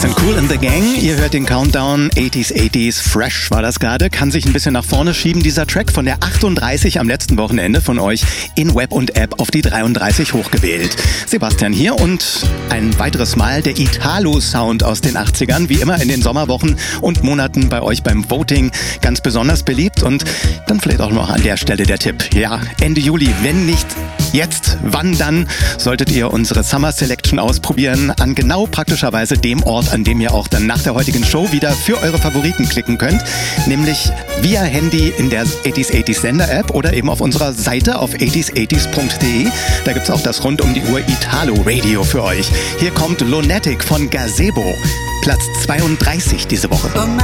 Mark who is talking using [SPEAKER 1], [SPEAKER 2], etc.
[SPEAKER 1] sind Kool and the Gang. Ihr hört den Countdown 80s Fresh war das gerade. Kann sich ein bisschen nach vorne schieben, dieser Track von der 38 am letzten Wochenende von euch in Web und App auf die 33 hochgewählt. Sebastian hier und ein weiteres Mal der Italo-Sound aus den 80ern. Wie immer in den Sommerwochen und Monaten bei euch beim Voting ganz besonders beliebt. Und dann vielleicht auch noch an der Stelle der Tipp. Ja, Ende Juli, wenn nicht jetzt, wann dann, solltet ihr unsere Summer Selection ausprobieren an genau praktischerweise dem Ort, an dem ihr auch dann nach der heutigen Show wieder für eure Favoriten klicken könnt, nämlich via Handy in der 80s Sender-App oder eben auf unserer Seite auf 80s80s.de. Da gibt's auch das rund um die Uhr Italo-Radio für euch. Hier kommt Lunatic von Gazebo, Platz 32 diese Woche.